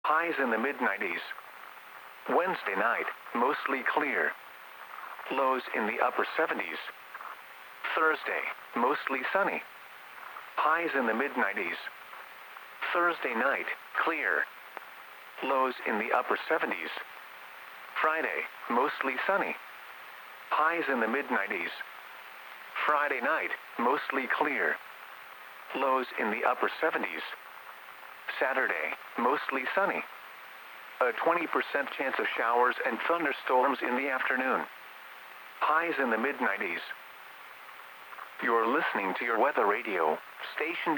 Highs in the mid-90s. Wednesday night, mostly clear. Lows in the upper 70s. Thursday, mostly sunny. Highs in the mid-90s. Thursday night, clear. Lows in the upper 70s. Friday, mostly sunny. Highs in the mid-90s. Friday night, mostly clear. Lows in the upper 70s. Saturday, mostly sunny. A 20% chance of showers and thunderstorms in the afternoon. Highs in the mid-90s. You're listening to your weather radio, station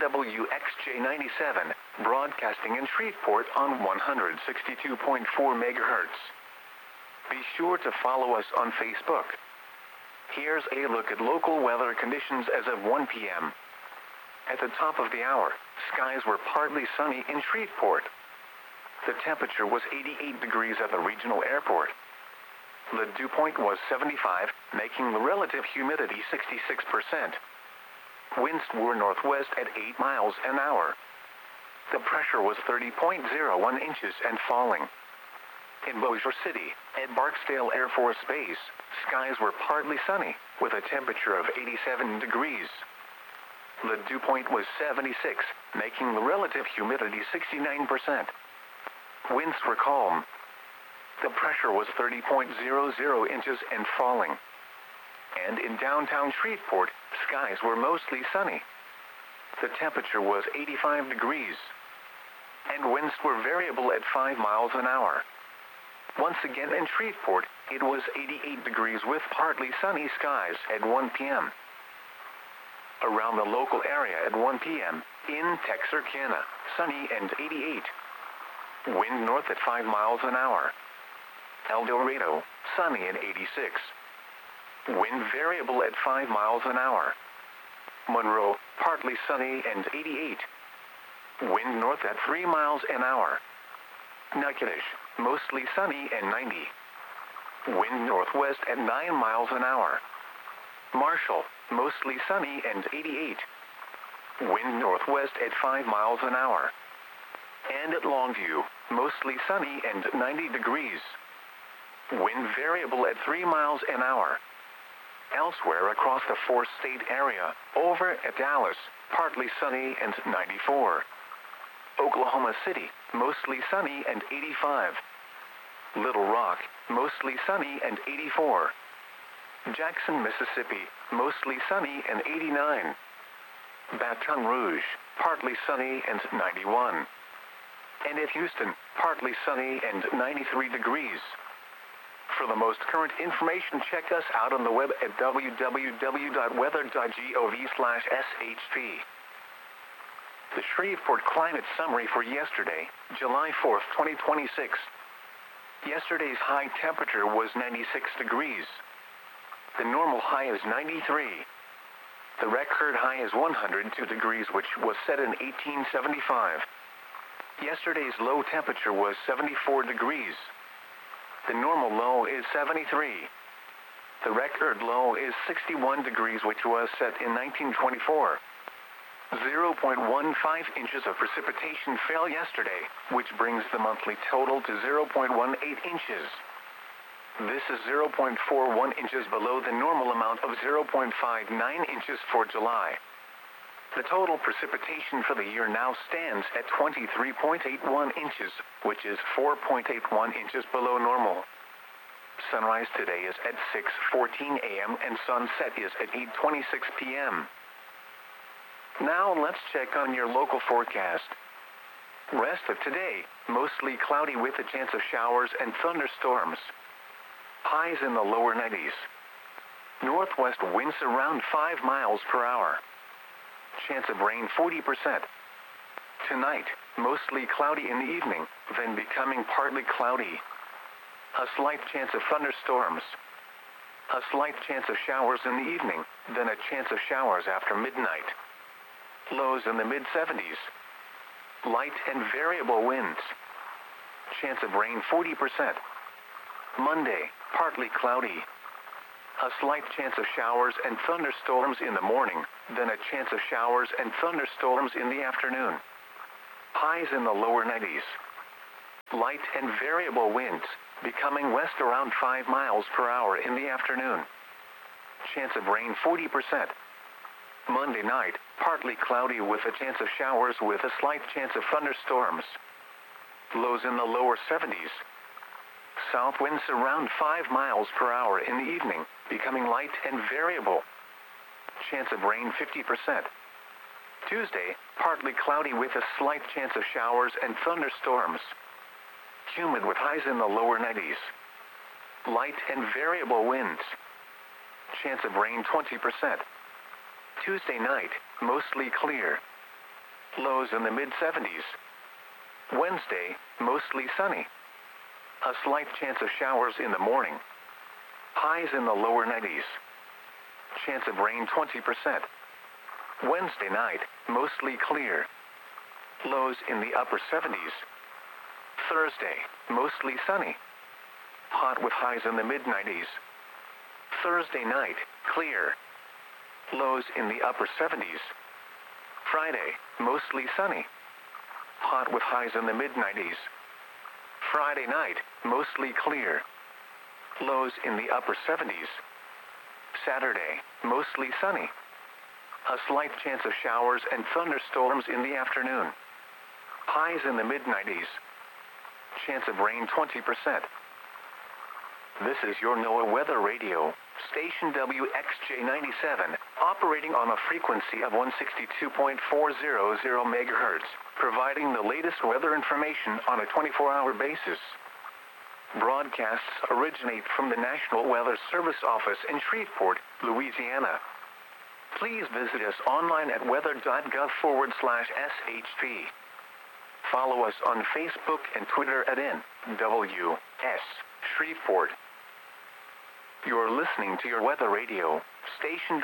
WXJ97, broadcasting in Shreveport on 162.4 megahertz. Be sure to follow us on Facebook. Here's a look at local weather conditions as of 1 p.m. At the top of the hour, skies were partly sunny in Shreveport. The temperature was 88 degrees at the regional airport. The dew point was 75, making the relative humidity 66%. Winds were northwest at 8 miles an hour. The pressure was 30.01 inches and falling. In Bossier City, at Barksdale Air Force Base, skies were partly sunny, with a temperature of 87 degrees. The dew point was 76, making the relative humidity 69%. Winds were calm. The pressure was 30.00 inches and falling. And in downtown Shreveport, skies were mostly sunny. The temperature was 85 degrees. And winds were variable at 5 miles an hour. Once again in Shreveport, it was 88 degrees with partly sunny skies at 1 p.m. Around the local area at 1 p.m., in Texarkana, sunny and 88. Wind north at 5 miles an hour. El Dorado, sunny and 86. Wind variable at 5 miles an hour. Monroe, partly sunny and 88. Wind north at 3 miles an hour. Natchitoches, mostly sunny and 90. Wind northwest at 9 miles an hour. Marshall, mostly sunny and 88. Wind northwest at 5 miles an hour. And at Longview, mostly sunny and 90 degrees. Wind variable at 3 miles an hour. Elsewhere across the four-state area, over at Dallas, partly sunny and 94. Oklahoma City, mostly sunny and 85. Little Rock, mostly sunny and 84. Jackson, Mississippi, mostly sunny and 89. Baton Rouge, partly sunny and 91. And at Houston, partly sunny and 93 degrees. For the most current information, check us out on the web at www.weather.gov/shp. The Shreveport Climate Summary for yesterday, July 4th, 2026. Yesterday's high temperature was 96 degrees. The normal high is 93. The record high is 102 degrees, which was set in 1875. Yesterday's low temperature was 74 degrees. The normal low is 73. The record low is 61 degrees, which was set in 1924. 0.15 inches of precipitation fell yesterday, which brings the monthly total to 0.18 inches. This is 0.41 inches below the normal amount of 0.59 inches for July. The total precipitation for the year now stands at 23.81 inches, which is 4.81 inches below normal. Sunrise today is at 6:14 a.m. and sunset is at 8:26 p.m. Now let's check on your local forecast. Rest of today, mostly cloudy with a chance of showers and thunderstorms. Highs in the lower 90s. Northwest winds around 5 miles per hour. Chance of rain 40%. Tonight, mostly cloudy in the evening, then becoming partly cloudy. A slight chance of thunderstorms. A slight chance of showers in the evening, then a chance of showers after midnight. Lows in the mid-70s. Light and variable winds. Chance of rain 40%. Monday, partly cloudy. A slight chance of showers and thunderstorms in the morning, then a chance of showers and thunderstorms in the afternoon. Highs in the lower 90s. light and variable winds, becoming west around 5 miles per hour in the afternoon. Chance of rain 40%. Monday night, partly cloudy with a chance of showers with a slight chance of thunderstorms. Lows in the lower 70s. South winds around 5 miles per hour in the evening, becoming light and variable. Chance of rain 50%. Tuesday, partly cloudy with a slight chance of showers and thunderstorms. Humid with highs in the lower 90s. Light and variable winds. Chance of rain 20%. Tuesday night, mostly clear. Lows in the mid-70s. Wednesday, mostly sunny. A slight chance of showers in the morning. Highs in the lower 90s. Chance of rain 20%. Wednesday night, mostly clear. Lows in the upper 70s. Thursday, mostly sunny. Hot with highs in the mid-90s. Thursday night, clear. Lows in the upper 70s. Friday, mostly sunny. Hot with highs in the mid-90s. Friday night, mostly clear. Lows in the upper 70s. Saturday, mostly sunny. A slight chance of showers and thunderstorms in the afternoon. Highs in the mid-90s. Chance of rain 20%. This is your NOAA Weather Radio, station WXJ97, operating on a frequency of 162.400 MHz, providing the latest weather information on a 24-hour basis. Broadcasts originate from the National Weather Service office in Shreveport, Louisiana. Please visit us online at weather.gov/SHP. Follow us on Facebook and Twitter at NWS Shreveport. You're listening to your Weather Radio, station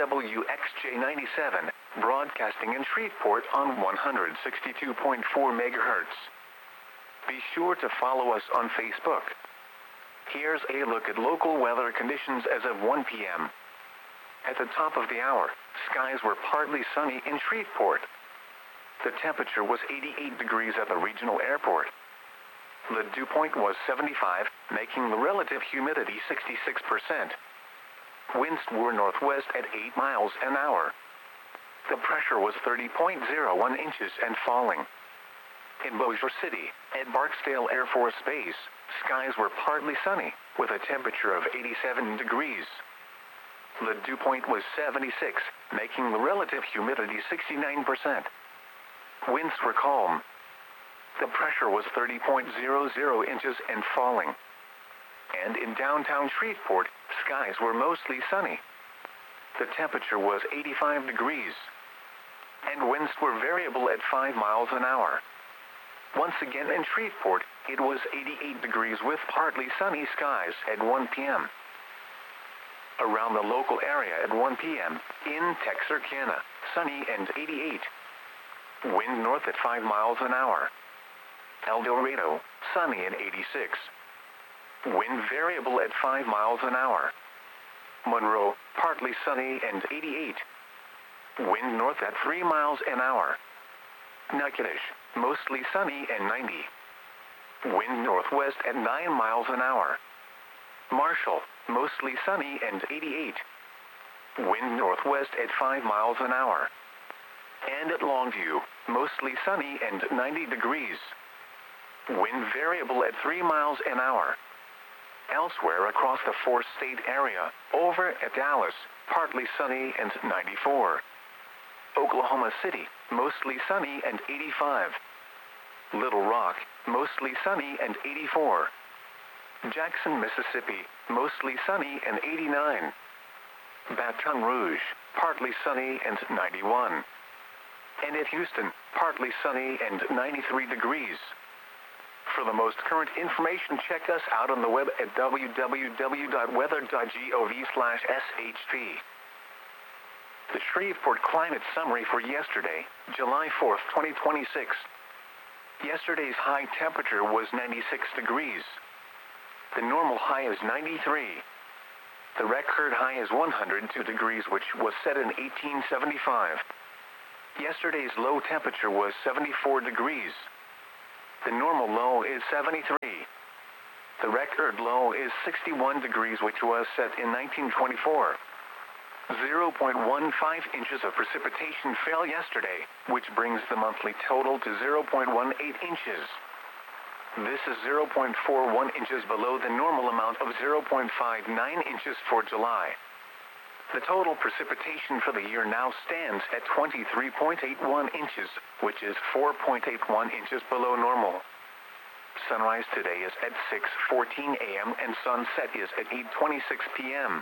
WXJ97, broadcasting in Shreveport on 162.4 MHz. Be sure to follow us on Facebook. Here's a look at local weather conditions as of 1 p.m. At the top of the hour, skies were partly sunny in Shreveport. The temperature was 88 degrees at the regional airport. The dew point was 75, making the relative humidity 66%. Winds were northwest at 8 miles an hour. The pressure was 30.01 inches and falling. In Bossier City, at Barksdale Air Force Base, skies were partly sunny, with a temperature of 87 degrees. The dew point was 76, making the relative humidity 69%. Winds were calm. The pressure was 30.00 inches and falling. And in downtown Shreveport, skies were mostly sunny. The temperature was 85 degrees. And winds were variable at 5 miles an hour. Once again in Shreveport, it was 88 degrees with partly sunny skies at 1 p.m. Around the local area at 1 p.m., in Texarkana, sunny and 88. Wind north at 5 miles an hour. El Dorado, sunny and 86. Wind variable at 5 miles an hour. Monroe, partly sunny and 88. Wind north at 3 miles an hour. Natchitoches, mostly sunny and 90. Wind northwest at 9 miles an hour. Marshall, mostly sunny and 88. Wind northwest at 5 miles an hour. And at Longview, mostly sunny and 90 degrees. Wind variable at 3 miles an hour. Elsewhere across the four-state area, over at Dallas, partly sunny and 94. Oklahoma City, mostly sunny and 85. Little Rock, mostly sunny and 84. Jackson, Mississippi, mostly sunny and 89. Baton Rouge, partly sunny and 91. And at Houston, partly sunny and 93 degrees. For the most current information, check us out on the web at www.weather.gov/SHP. The Shreveport Climate Summary for yesterday, July 4th, 2026. Yesterday's high temperature was 96 degrees. The normal high is 93. The record high is 102 degrees, which was set in 1875. Yesterday's low temperature was 74 degrees. The normal low is 73. The record low is 61 degrees, which was set in 1924. 0.15 inches of precipitation fell yesterday, which brings the monthly total to 0.18 inches. This is 0.41 inches below the normal amount of 0.59 inches for July. The total precipitation for the year now stands at 23.81 inches, which is 4.81 inches below normal. Sunrise today is at 6:14 a.m. and sunset is at 8:26 p.m.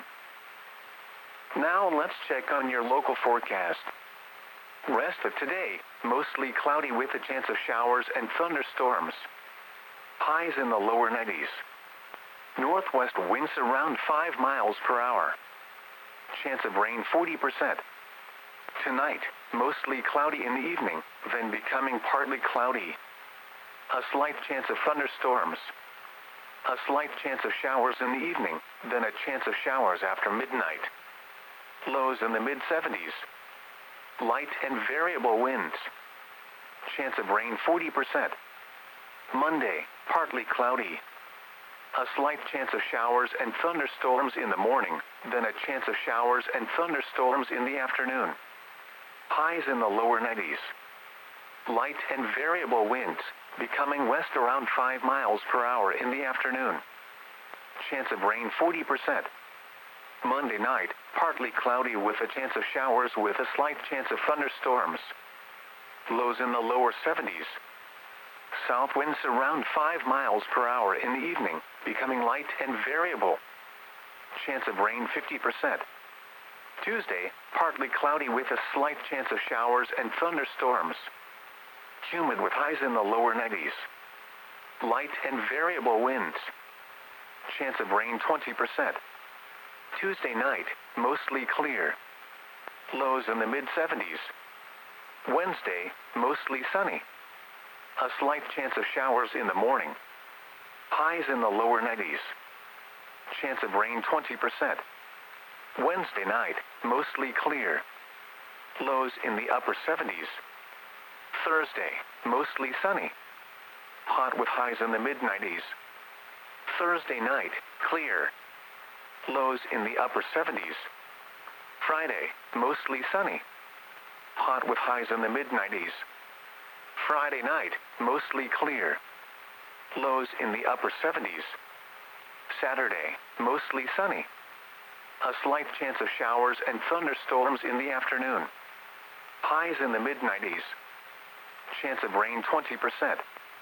Now let's check on your local forecast. Rest of today, mostly cloudy with a chance of showers and thunderstorms. Highs in the lower 90s. Northwest winds around 5 miles per hour. Chance of rain 40%. Tonight, mostly cloudy in the evening, then becoming partly cloudy. A slight chance of thunderstorms. A slight chance of showers in the evening, then a chance of showers after midnight. Lows in the mid-70s. Light and variable winds. Chance of rain 40%. Monday, partly cloudy. A slight chance of showers and thunderstorms in the morning, then a chance of showers and thunderstorms in the afternoon. Highs in the lower 90s. Light and variable winds, becoming west around 5 miles per hour in the afternoon. Chance of rain 40%. Monday night, partly cloudy with a chance of showers with a slight chance of thunderstorms. Lows in the lower 70s. South winds around 5 miles per hour in the evening, becoming light and variable. Chance of rain 50%. Tuesday, partly cloudy with a slight chance of showers and thunderstorms. Humid with highs in the lower 90s. Light and variable winds. Chance of rain 20%. Tuesday night, mostly clear. Lows in the mid-70s. Wednesday, mostly sunny. A slight chance of showers in the morning. Highs in the lower 90s. Chance of rain 20%. Wednesday night, mostly clear. Lows in the upper 70s. Thursday, mostly sunny. Hot with highs in the mid-90s. Thursday night, clear. Lows in the upper 70s. Friday, mostly sunny. Hot with highs in the mid-90s. Friday night, mostly clear. Lows in the upper 70s. Saturday, mostly sunny. A slight chance of showers and thunderstorms in the afternoon. Highs in the mid-90s. Chance of rain 20%.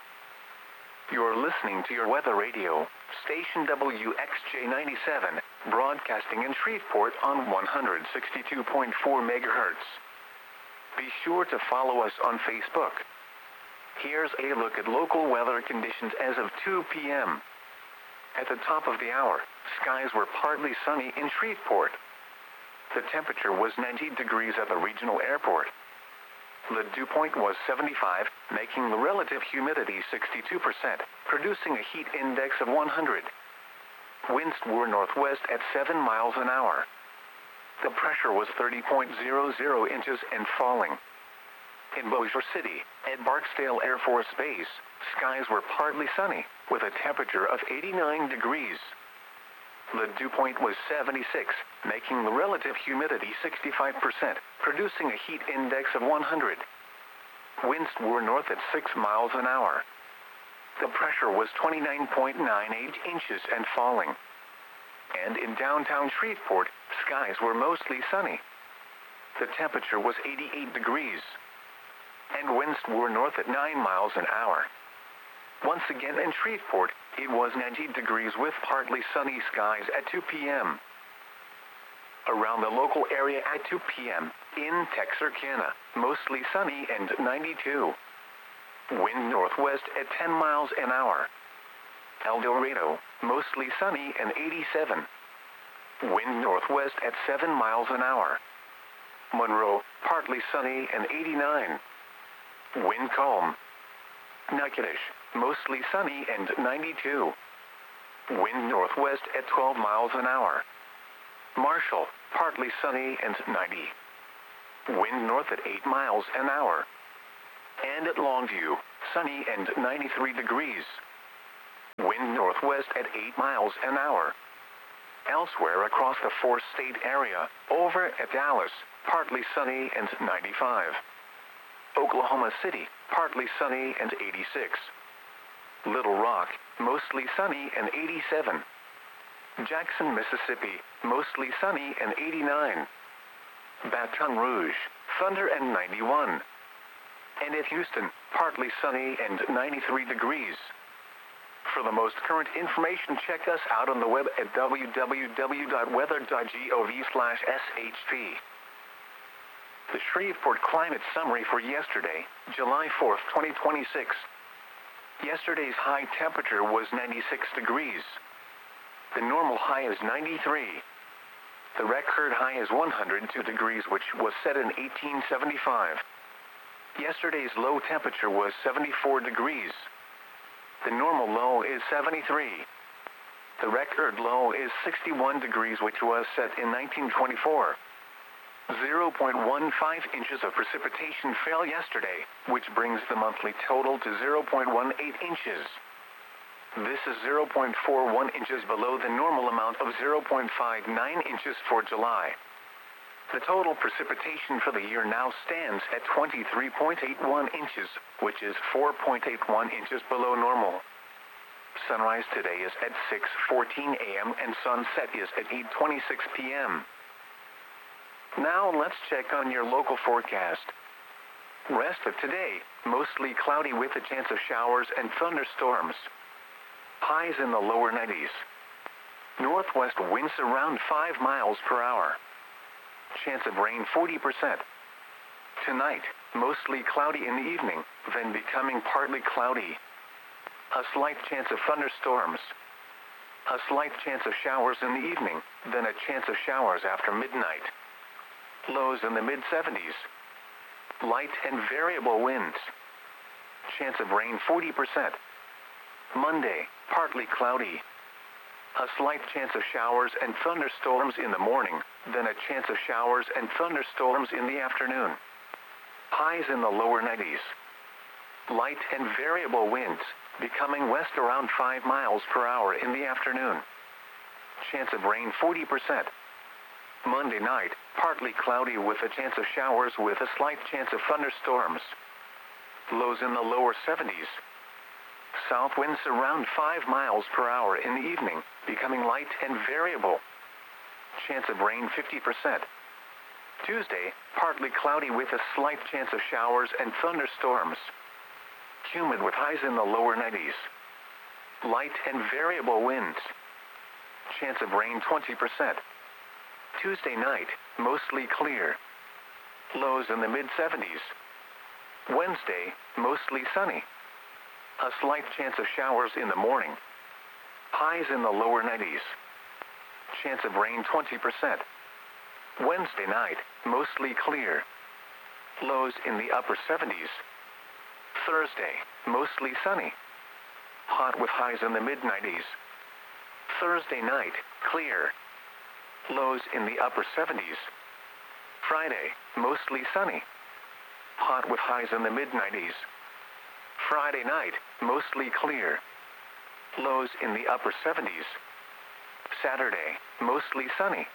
You're listening to your weather radio, station WXJ97, broadcasting in Shreveport on 162.4 megahertz. Be sure to follow us on Facebook. Here's a look at local weather conditions as of 2 p.m. At the top of the hour, skies were partly sunny in Shreveport. The temperature was 90 degrees at the regional airport. The dew point was 75, making the relative humidity 62%, producing a heat index of 100. Winds were northwest at 7 miles an hour. The pressure was 30.00 inches and falling. In Bossier City, at Barksdale Air Force Base, skies were partly sunny, with a temperature of 89 degrees. The dew point was 76, making the relative humidity 65%, producing a heat index of 100. Winds were north at 6 miles an hour. The pressure was 29.98 inches and falling. And in downtown Shreveport, skies were mostly sunny. The temperature was 88 degrees. And winds were north at 9 miles an hour. Once again in Shreveport, it was 90 degrees with partly sunny skies at 2 p.m. Around the local area at 2 p.m., in Texarkana, mostly sunny and 92. Wind northwest at 10 miles an hour. El Dorado, mostly sunny and 87. Wind northwest at 7 miles an hour. Monroe, partly sunny and 89. Wind calm. Natchitoches, mostly sunny and 92. Wind northwest at 12 miles an hour. Marshall, partly sunny and 90. Wind north at 8 miles an hour. And at Longview, sunny and 93 degrees. Wind northwest northwest at 8 miles an hour. Elsewhere across the four-state area, over at Dallas, partly sunny and 95. Oklahoma City, partly sunny and 86. Little Rock, mostly sunny and 87. Jackson, Mississippi, mostly sunny and 89. Baton Rouge, thunder and 91. And at Houston, partly sunny and 93 degrees. For the most current information, check us out on the web at www.weather.gov/shp. The Shreveport Climate Summary for yesterday, July 4th, 2026. Yesterday's high temperature was 96 degrees. The normal high is 93. The record high is 102 degrees, which was set in 1875. Yesterday's low temperature was 74 degrees. The normal low is 73. The record low is 61 degrees, which was set in 1924. 0.15 inches of precipitation fell yesterday, which brings the monthly total to 0.18 inches. This is 0.41 inches below the normal amount of 0.59 inches for July. The total precipitation for the year now stands at 23.81 inches, which is 4.81 inches below normal. Sunrise today is at 6:14 a.m. and sunset is at 8:26 p.m. Now let's check on your local forecast. Rest of today, mostly cloudy with a chance of showers and thunderstorms. Highs in the lower 90s. Northwest winds around 5 miles per hour. Chance of rain 40%. Tonight, mostly cloudy in the evening, then becoming partly cloudy. A slight chance of thunderstorms. A slight chance of showers in the evening, then a chance of showers after midnight. Lows in the mid-70s. Light and variable winds. Chance of rain 40%. Monday, partly cloudy. A slight chance of showers and thunderstorms in the morning, then a chance of showers and thunderstorms in the afternoon. Highs in the lower 90s. Light and variable winds, becoming west around 5 miles per hour in the afternoon. Chance of rain 40%. Monday night, partly cloudy with a chance of showers with a slight chance of thunderstorms. Lows in the lower 70s. South winds around 5 miles per hour in the evening, becoming light and variable. Chance of rain 50%. Tuesday, partly cloudy with a slight chance of showers and thunderstorms. Humid with highs in the lower 90s. Light and variable winds. Chance of rain 20%. Tuesday night, mostly clear. Lows in the mid-70s. Wednesday, mostly sunny. A slight chance of showers in the morning. Highs in the lower 90s. Chance of rain 20%. Wednesday night, mostly clear. Lows in the upper 70s. Thursday, mostly sunny. Hot with highs in the mid-90s. Thursday night, clear. Lows in the upper 70s. Friday, mostly sunny. Hot with highs in the mid-90s. Friday night, mostly clear. Lows in the upper 70s. Saturday, mostly sunny.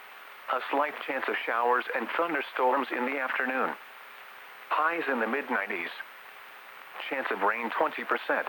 A slight chance of showers and thunderstorms in the afternoon. Highs in the mid-90s. Chance of rain 20%.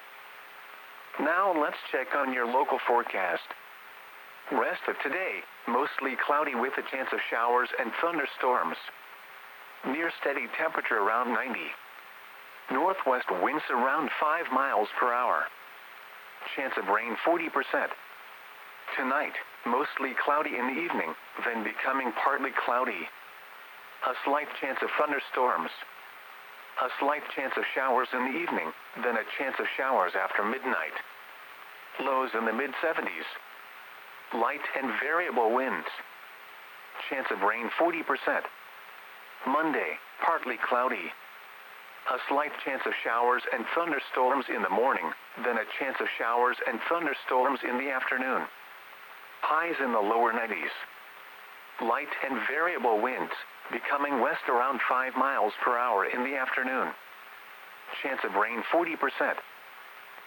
Now let's check on your local forecast. Rest of today, mostly cloudy with a chance of showers and thunderstorms. Near steady temperature around 90. Northwest winds around 5 miles per hour. Chance of rain 40%. Tonight, mostly cloudy in the evening, then becoming partly cloudy. A slight chance of thunderstorms. A slight chance of showers in the evening, then a chance of showers after midnight. Lows in the mid-70s. Light and variable winds. Chance of rain 40%. Monday, partly cloudy. A slight chance of showers and thunderstorms in the morning, then a chance of showers and thunderstorms in the afternoon. Highs in the lower 90s. Light and variable winds, becoming west around 5 miles per hour in the afternoon. Chance of rain 40%.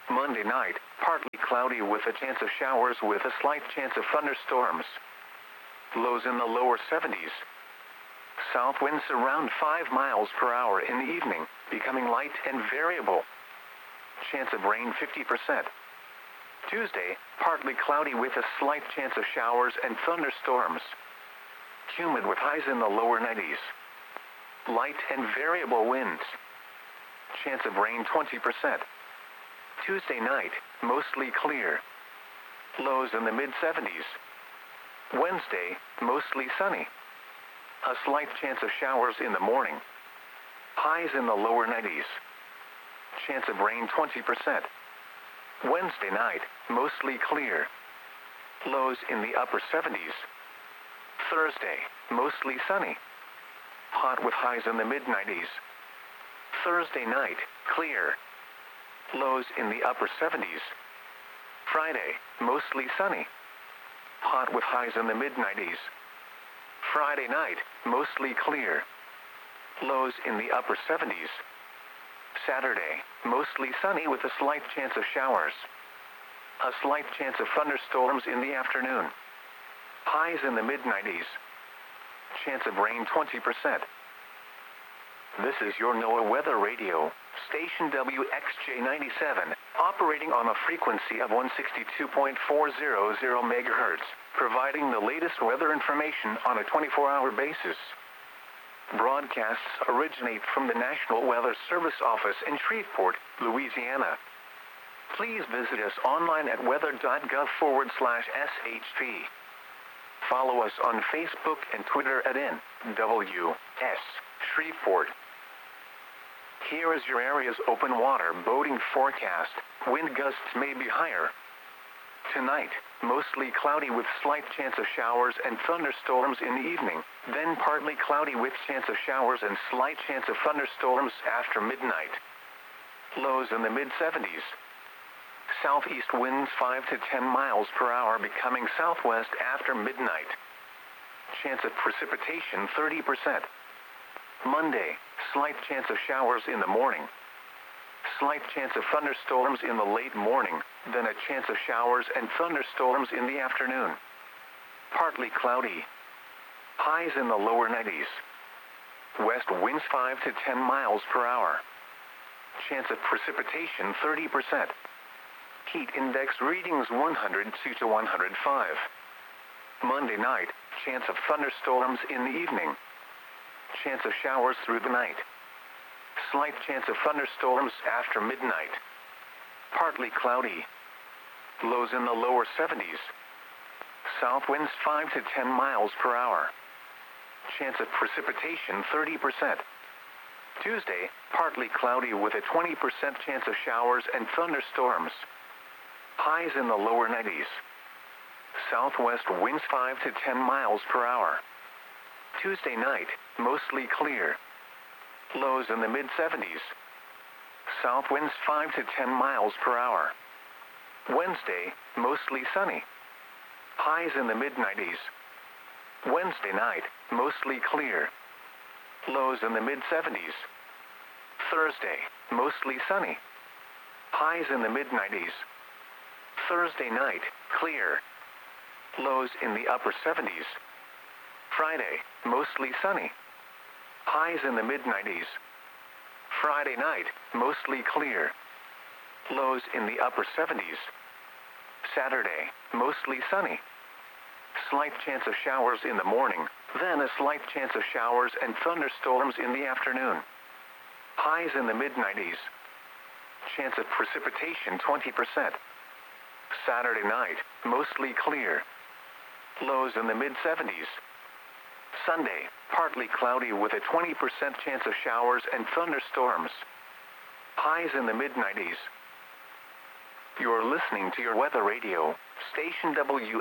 Monday night, partly cloudy with a chance of showers with a slight chance of thunderstorms. Lows in the lower 70s. South winds around 5 miles per hour in the evening, becoming light and variable. Chance of rain 50%. Tuesday, partly cloudy with a slight chance of showers and thunderstorms. Humid with highs in the lower 90s. Light and variable winds. Chance of rain 20%. Tuesday night, mostly clear. Lows in the mid-70s. Wednesday, mostly sunny. A slight chance of showers in the morning. Highs in the lower 90s. Chance of rain 20%. Wednesday night, mostly clear. Lows in the upper 70s. Thursday, mostly sunny. Hot with highs in the mid-90s. Thursday night, clear. Lows in the upper 70s. Friday, mostly sunny. Hot with highs in the mid-90s. Friday night, mostly clear. Lows in the upper 70s. Saturday, mostly sunny with a slight chance of showers. A slight chance of thunderstorms in the afternoon. Highs in the mid-90s. Chance of rain 20%. This is your NOAA Weather Radio, station WXJ97, operating on a frequency of 162.400 MHz, providing the latest weather information on a 24-hour basis. Broadcasts originate from the National Weather Service office in Shreveport, Louisiana. Please visit us online at weather.gov/SHP. Follow us on Facebook and Twitter at NWS Shreveport. Here is your area's open water boating forecast. Wind gusts may be higher. Tonight, mostly cloudy with slight chance of showers and thunderstorms in the evening, then partly cloudy with chance of showers and slight chance of thunderstorms after midnight. Lows in the mid-70s. Southeast winds 5 to 10 miles per hour becoming southwest after midnight. Chance of precipitation 30%. Monday, slight chance of showers in the morning. Slight chance of thunderstorms in the late morning, then a chance of showers and thunderstorms in the afternoon. Partly cloudy. Highs in the lower 90s. West winds 5 to 10 miles per hour. Chance of precipitation 30%. Heat index readings 102 to 105. Monday night, chance of thunderstorms in the evening. Chance of showers through the night. Slight chance of thunderstorms after midnight. Partly cloudy. Lows in the lower 70s. South winds 5 to 10 miles per hour. Chance of precipitation 30%. Tuesday, partly cloudy with a 20% chance of showers and thunderstorms. Highs in the lower 90s. Southwest winds 5 to 10 miles per hour. Tuesday night, mostly clear. Lows in the mid-70s. South winds 5 to 10 miles per hour. Wednesday, mostly sunny. Highs in the mid-90s. Wednesday night, mostly clear. Lows in the mid-70s. Thursday, mostly sunny. Highs in the mid-90s. Thursday night, clear. Lows in the upper 70s. Friday, mostly sunny. Highs in the mid-90s. Friday night, mostly clear. Lows in the upper 70s. Saturday, mostly sunny. Slight chance of showers in the morning, then a slight chance of showers and thunderstorms in the afternoon. Highs in the mid-90s. Chance of precipitation 20%. Saturday night, mostly clear. Lows in the mid-70s. Sunday, partly cloudy with a 20% chance of showers and thunderstorms. Highs in the mid-90s. You're listening to your weather radio, station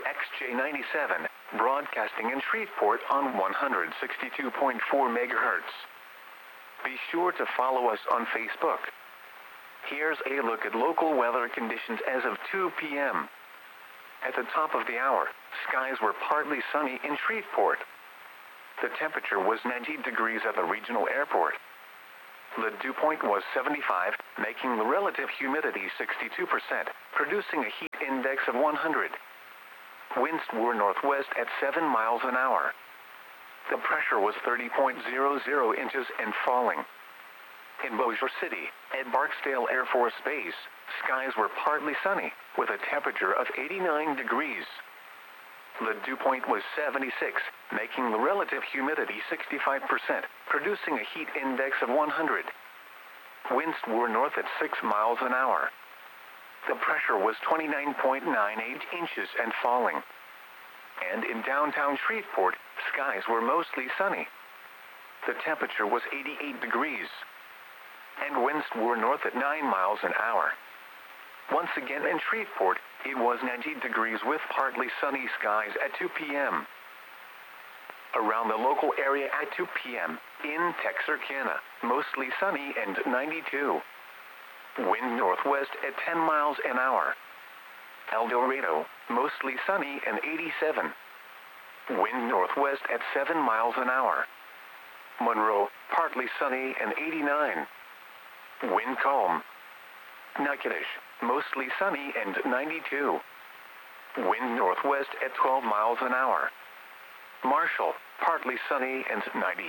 WXJ97, broadcasting in Shreveport on 162.4 MHz. Be sure to follow us on Facebook. Here's a look at local weather conditions as of 2 p.m. At the top of the hour, skies were partly sunny in Shreveport. The temperature was 90 degrees at the regional airport. The dew point was 75, making the relative humidity 62%, producing a heat index of 100. Winds were northwest at 7 miles an hour. The pressure was 30.00 inches and falling. In Bossier City, at Barksdale Air Force Base, skies were partly sunny, with a temperature of 89 degrees. The dew point was 76, making the relative humidity 65%, producing a heat index of 100. Winds were north at 6 miles an hour. The pressure was 29.98 inches and falling. And in downtown Shreveport, skies were mostly sunny. The temperature was 88 degrees. And winds were north at 9 miles an hour. Once again in Shreveport, it was 90 degrees with partly sunny skies at 2 p.m. Around the local area at 2 p.m., in Texarkana, mostly sunny and 92. Wind northwest at 10 miles an hour. El Dorado, mostly sunny and 87. Wind northwest at 7 miles an hour. Monroe, partly sunny and 89. Wind calm. Natchitoches, mostly sunny and 92. Wind northwest at 12 miles an hour. Marshall, partly sunny and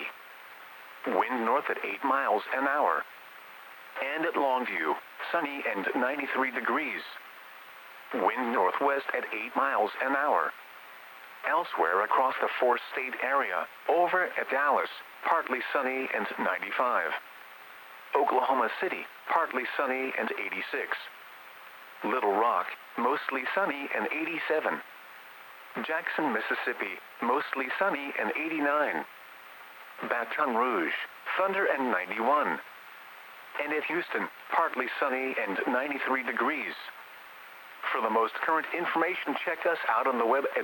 90. Wind north at 8 miles an hour. And at Longview, sunny and 93 degrees. Wind northwest at 8 miles an hour. Elsewhere across the four-state area, over at Dallas, partly sunny and 95. Oklahoma City, partly sunny and 86. Little Rock, mostly sunny and 87. Jackson, Mississippi, mostly sunny and 89. Baton Rouge, thunder and 91. And at Houston, partly sunny and 93 degrees. For the most current information, check us out on the web at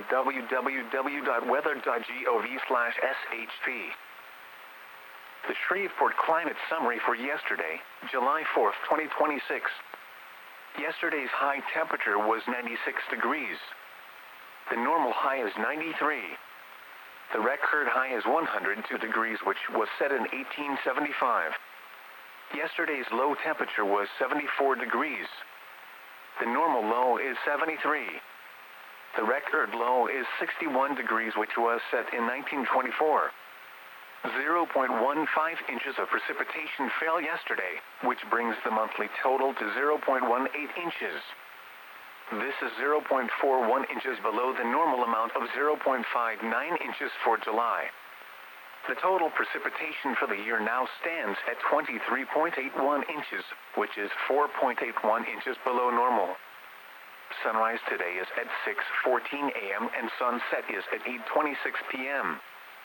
www.weather.gov/SHP. The Shreveport Climate Summary for yesterday, July 4th, 2026. Yesterday's high temperature was 96 degrees. The normal high is 93. The record high is 102 degrees, which was set in 1875. Yesterday's low temperature was 74 degrees. The normal low is 73. The record low is 61 degrees, which was set in 1924. 0.15 inches of precipitation fell yesterday, which brings the monthly total to 0.18 inches. This is 0.41 inches below the normal amount of 0.59 inches for July. The total precipitation for the year now stands at 23.81 inches, which is 4.81 inches below normal. Sunrise today is at 6:14 a.m. and sunset is at 8:26 p.m.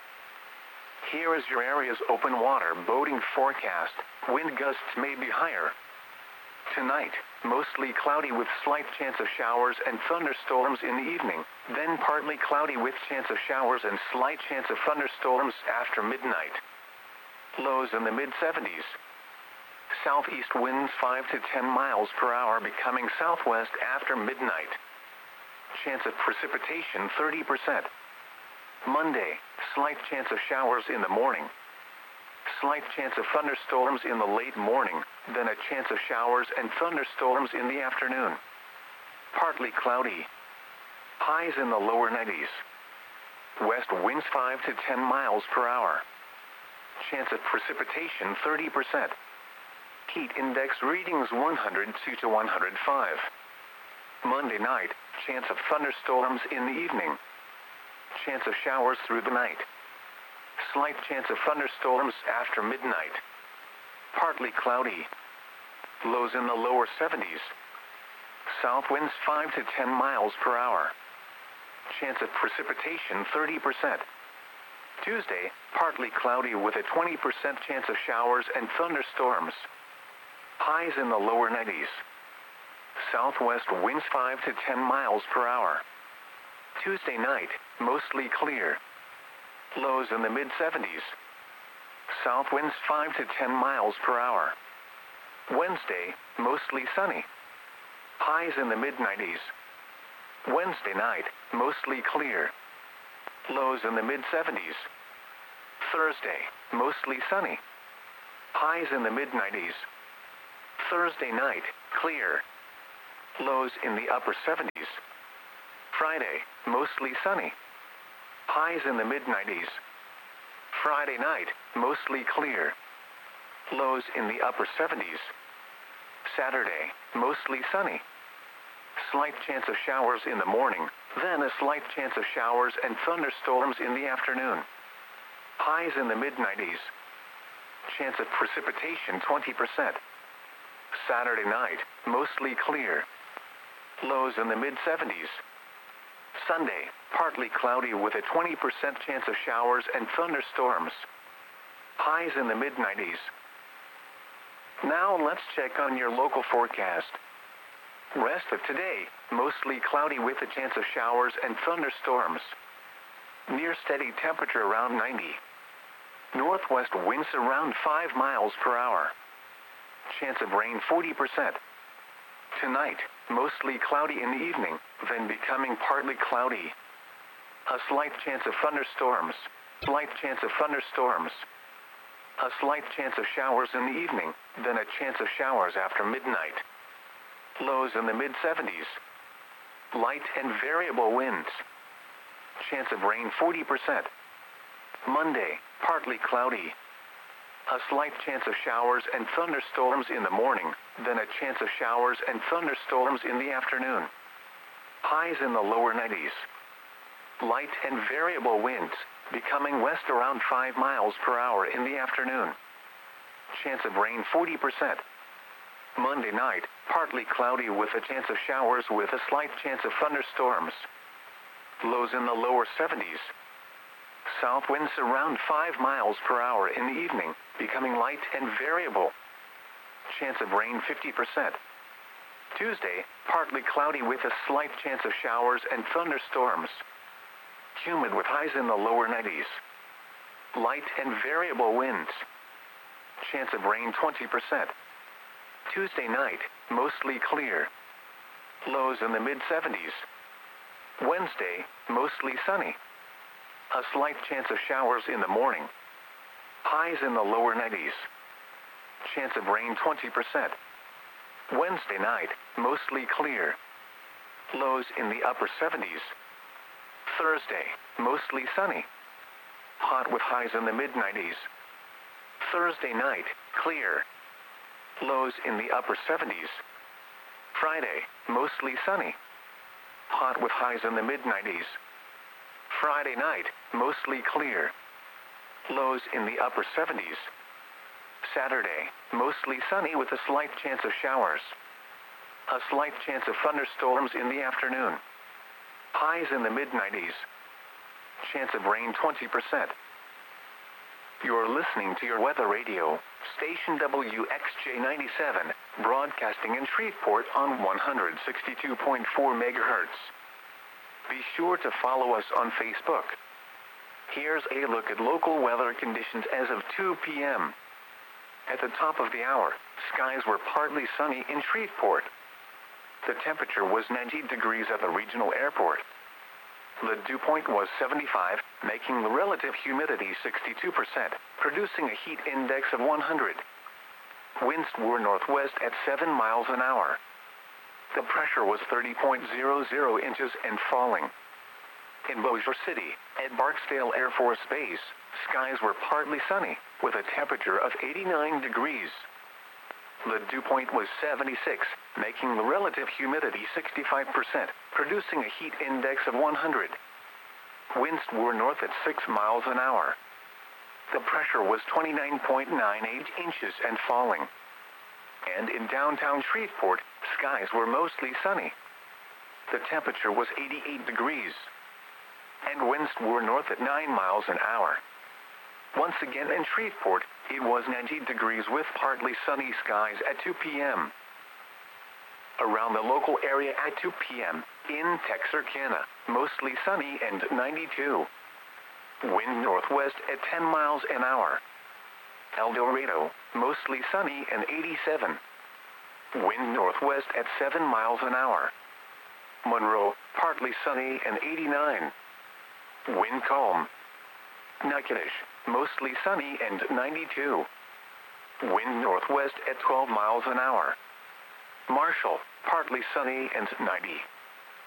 Here is your area's open water boating forecast. Wind gusts may be higher. Tonight, mostly cloudy with slight chance of showers and thunderstorms in the evening, then partly cloudy with chance of showers and slight chance of thunderstorms after midnight. Lows in the mid-70s. Southeast winds 5 to 10 miles per hour becoming southwest after midnight. Chance of precipitation 30%. Monday, slight chance of showers in the morning. Slight chance of thunderstorms in the late morning, then a chance of showers and thunderstorms in the afternoon. Partly cloudy. Highs in the lower 90s. West winds 5 to 10 miles per hour. Chance of precipitation 30%. Heat index readings 102 to 105. Monday night, chance of thunderstorms in the evening. Chance of showers through the night. Slight chance of thunderstorms after midnight. Partly cloudy. Lows in the lower 70s. South winds 5 to 10 miles per hour. Chance of precipitation 30%. Tuesday, partly cloudy with a 20% chance of showers and thunderstorms. Highs in the lower 90s. Southwest winds 5 to 10 miles per hour. Tuesday night, mostly clear. Lows in the mid-70s. South winds 5 to 10 miles per hour. Wednesday, mostly sunny. Highs in the mid-90s. Wednesday night, mostly clear. Lows in the mid-70s. Thursday, mostly sunny. Highs in the mid-90s. Thursday night, clear. Lows in the upper 70s. Friday, mostly sunny. Highs in the mid-90s. Friday night, mostly clear. Lows in the upper 70s. Saturday, mostly sunny. Slight chance of showers in the morning, then a slight chance of showers and thunderstorms in the afternoon. Highs in the mid-90s. Chance of precipitation 20%. Saturday night, mostly clear. Lows in the mid-70s. Sunday, partly cloudy with a 20% chance of showers and thunderstorms. Highs in the mid-90s. Now let's check on your local forecast. Rest of today, mostly cloudy with a chance of showers and thunderstorms. Near steady temperature around 90. Northwest winds around 5 miles per hour. Chance of rain 40%. Tonight, mostly cloudy in the evening, then becoming partly cloudy. A slight chance of thunderstorms. Slight chance of thunderstorms. A slight chance of showers in the evening, then a chance of showers after midnight. Lows in the mid-70s. Light and variable winds. Chance of rain 40%. Monday, partly cloudy. A slight chance of showers and thunderstorms in the morning, then a chance of showers and thunderstorms in the afternoon. Highs in the lower 90s. Light and variable winds, becoming west around 5 miles per hour in the afternoon. Chance of rain 40%. Monday night, partly cloudy with a chance of showers with a slight chance of thunderstorms. Lows in the lower 70s. South winds around 5 miles per hour in the evening, becoming light and variable. Chance of rain 50%. Tuesday, partly cloudy with a slight chance of showers and thunderstorms. Humid with highs in the lower 90s. Light and variable winds. Chance of rain 20%. Tuesday night, mostly clear. Lows in the mid-70s. Wednesday, mostly sunny. A slight chance of showers in the morning. Highs in the lower 90s. Chance of rain 20%. Wednesday night, mostly clear. Lows in the upper 70s. Thursday, mostly sunny. Hot with highs in the mid-90s. Thursday night, clear. Lows in the upper 70s. Friday, mostly sunny. Hot with highs in the mid-90s. Friday night, mostly clear. Lows in the upper 70s. Saturday, mostly sunny with a slight chance of showers. A slight chance of thunderstorms in the afternoon. Highs in the mid-90s. Chance of rain 20%. You're listening to your weather radio, station WXJ97, broadcasting in Shreveport on 162.4 megahertz. Be sure to follow us on Facebook. Here's a look at local weather conditions as of 2 p.m. At the top of the hour, skies were partly sunny in Shreveport. The temperature was 90 degrees at the regional airport. The dew point was 75, making the relative humidity 62%, producing a heat index of 100. Winds were northwest at 7 miles an hour. The pressure was 30.00 inches and falling. In Bossier City, at Barksdale Air Force Base, skies were partly sunny, with a temperature of 89 degrees. The dew point was 76, making the relative humidity 65%, producing a heat index of 100. Winds were north at 6 miles an hour. The pressure was 29.98 inches and falling. And in downtown Shreveport, skies were mostly sunny. The temperature was 88 degrees. And winds were north at 9 miles an hour. Once again in Shreveport, it was 90 degrees with partly sunny skies at 2 p.m. Around the local area at 2 p.m., in Texarkana, mostly sunny and 92. Wind northwest at 10 miles an hour. El Dorado, mostly sunny and 87. Wind northwest at 7 miles an hour. Monroe, partly sunny and 89. Wind calm. Natchitoches, mostly sunny and 92. Wind northwest at 12 miles an hour. Marshall, partly sunny and 90.